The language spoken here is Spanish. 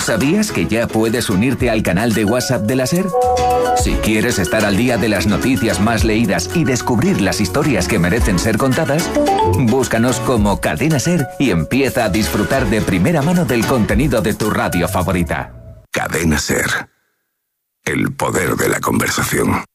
¿Sabías que ya puedes unirte al canal de WhatsApp de la SER? Si quieres estar al día de las noticias más leídas y descubrir las historias que merecen ser contadas, búscanos como Cadena SER y empieza a disfrutar de primera mano del contenido de tu radio favorita. Cadena SER. El poder de la conversación.